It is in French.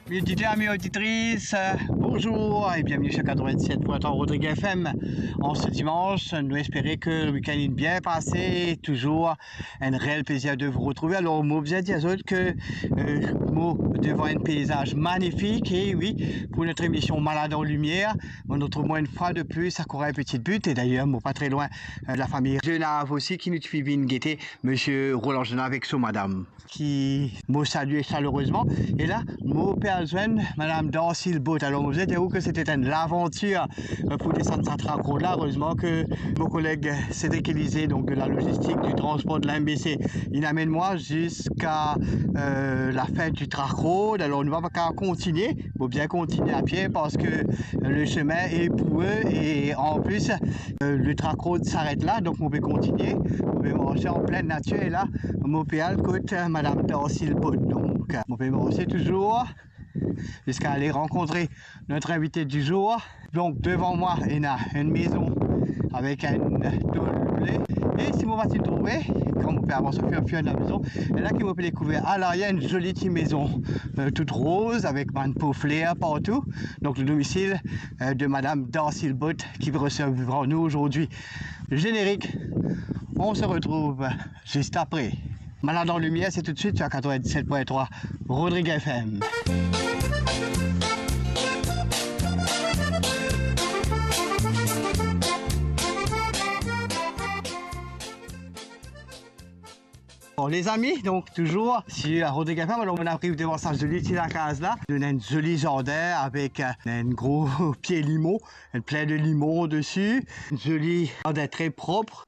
Mes auditeurs, amis auditrices, bonjour et bienvenue sur 97.3 Rodrigue FM. En ce dimanche, nous espérons que le week-end est bien passé, toujours un réel plaisir de vous retrouver. Alors, moi, vous dire aux autres que moi, devant un paysage magnifique et oui, pour notre émission Malade en Lumière, on nous retrouve une fois de plus à courir un petit but et d'ailleurs, moi, pas très loin de la famille Genave aussi qui nous suit une gaieté, monsieur Roland Genave avec son madame qui m'a salué chaleureusement. Et là, mon père joindre madame Darcy Bot. Alors, vous êtes où que c'était une aventure pour descendre cette route là. Heureusement que mon collègue Cédric Élysée, donc de la logistique, du transport de l'MBC, il amène moi jusqu'à la fin du track road. Alors, on ne va pas continuer. Il faut bien continuer à pied parce que le chemin est boueux et en plus, le track road s'arrête là. Donc, on peut continuer. On peut marcher en pleine nature. Et là, mon père côte madame Darcy Bot. Donc, on peut marcher toujours jusqu'à aller rencontrer notre invité du jour. Donc devant moi, il y a une maison avec un toilet. Et si vous voulez trouver, quand vous pouvez avancer au fur et à mesure de la maison, et là qui vous pouvez découvrir. Alors il y a une jolie petite maison toute rose avec un pot flair partout. Donc le domicile de madame Darcy Bot qui recevra nous aujourd'hui. Générique, on se retrouve juste après. Malade en lumière, c'est tout de suite sur 97.3 Rodrigue FM. Bon les amis, donc toujours sur Rodrigue FM, alors on arrive devant sa jolie petite case là, on a un joli jardin avec un gros pied limon, un plein de limon dessus, un joli jardin très propre.